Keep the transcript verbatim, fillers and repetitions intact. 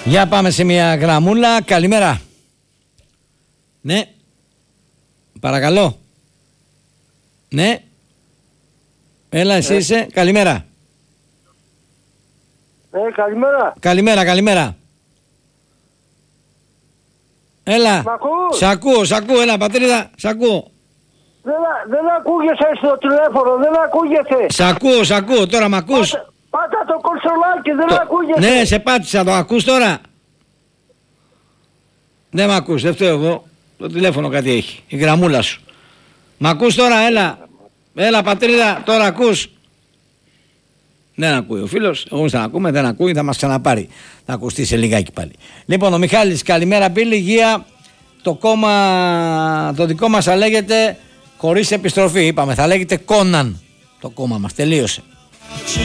Για πάμε σε μια γραμμούλα. Καλημέρα. Ναι. Παρακαλώ. Ναι. Έλα, εσύ ε. είσαι. Καλημέρα. Ε, καλημέρα. Καλημέρα, καλημέρα. Έλα. Μ' ακούς? Σ' ακούω, σ' ακούω, έλα πατρίδα, σ' ακούω. Δεν, δεν ακούγεσαι στο τηλέφωνο, δεν ακούγεσαι. Σ' ακούω, σ' ακούω, τώρα μ' ακούς? Πάτα, πάτα το κονσολάκι, δεν το... ακούγεσαι. Ναι, σε πάτησα, το ακούς τώρα? Δεν μ' ακούς, δεν φταίω εγώ. Το τηλέφωνο κάτι έχει, η γραμμούλα σου. Μ' ακούς τώρα, έλα. Έλα πατρίδα, τώρα ακούς? Δεν ακούει ο φίλος, εγώ θα ακούμε, δεν ακούει, θα μας ξαναπάρει. Θα ακουστεί σε λιγάκι πάλι. Λοιπόν, ο Μιχάλης, καλημέρα Πύλη, υγεία. Το κόμμα, το δικό μας θα λέγεται χωρίς επιστροφή, είπαμε, θα λέγεται Κόναν το κόμμα μας, τελείωσε.